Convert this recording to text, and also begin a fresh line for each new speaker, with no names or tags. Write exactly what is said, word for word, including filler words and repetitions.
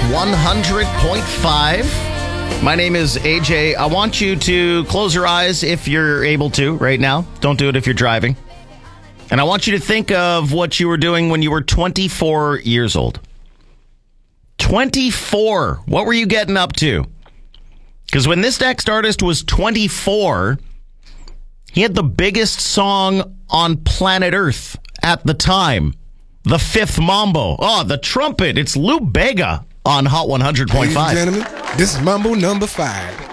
one hundred point five. My name is A J. I want you to close your eyes if you're able to right now. Don't do it if you're driving. And I want you to think of what you were doing when you were twenty-four years old. twenty-four. What were you getting up to? Because when this next artist was twenty-four, he had the biggest song on planet Earth at the time. The Fifth Mambo. Oh, the trumpet. It's Lou Bega on Hot one hundred point five.
Ladies and gentlemen, this is Mambo number five.